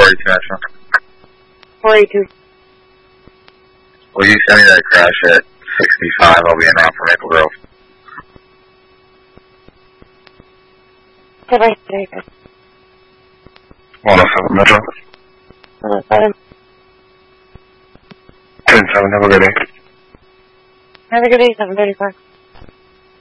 42 National. 42. Will you send me that crash at 65? I'll be in route for Maple Grove. Did I say that? 107 Metro. 107. 10-7, have a good day. Have a good day, 735.